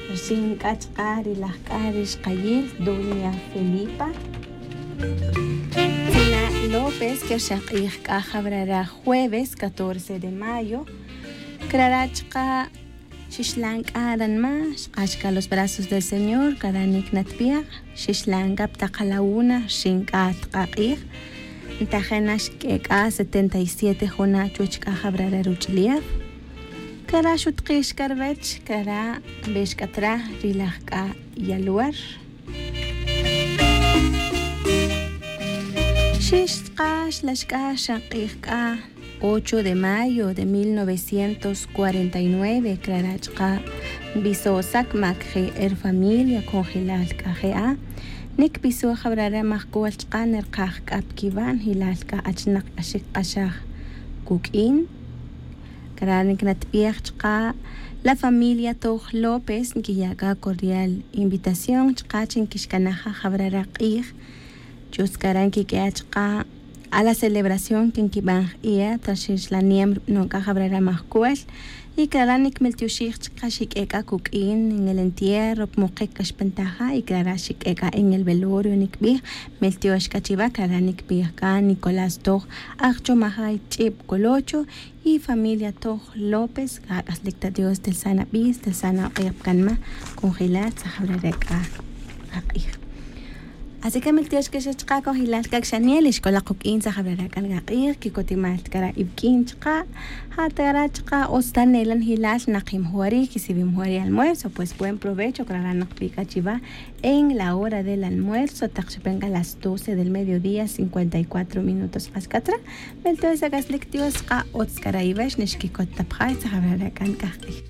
Rink'achq'a rilaqk'a Qayil Dunia Felipa Tina López que xaq'ijk'a jabrara jueves 14 de mayo Krarachqa Xixlank'a ranma xq'achka los brazos del Señor karanik natpiaq Xixlank'a ptaqalawuna xink'a tq'aq'ij Ntajena xk'ek'a 77 juna chuchk'a jabrara ruch'liaj Kara xutqix karbech, kara bexkatra rilaqk'a yaluar. Xixq'a xlaxk'a xaq'ijk'a 8 de mayo de 1949 klarachq'a bisosak makji familia congelal k'aje'a nik biso jabrara majkualchq'a nerqajk'a pkiban hilalk'a achnaq ashik qashaj kuk'in Karanik natpiaqchqa la familia Toj López nkiyaga cordial invitación chqachin kishkanaja jabrara q'ij chuskaran kik'achqa a la celebración kinkiban ia tashish la niem nonka jabrara majkual y karanik miltiushich chqa shik'eka kuk'in en el entierro moqek kashpentaja y kara shik'eka en el velorio nikbij miltiush kachiba karanik pijka Nicolás Toj Archo Majay Chip Colocho y familia Toj López aslikta Dios del sana bis del sana kanma congelat jabrareka aqij Así que miltiush que chqa congelat kakshaniel escola kuk'in jabrareka aqij kikotimal kara ibkin chqa hatara chqa ostanelan hilal naqim huari kisibim huari almuerzo pues buen provecho kara naqpika chiva en la hora del almuerzo taqshipenga las 12 del mediodía 54 minutos askatra miltiush gasliktios qa otskara ibash nishkikot tapkhai jabrareka aqij